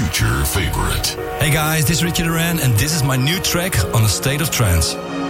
future favorite. Hey guys, this is Ricky Duran and this is my new track on A State of Trance.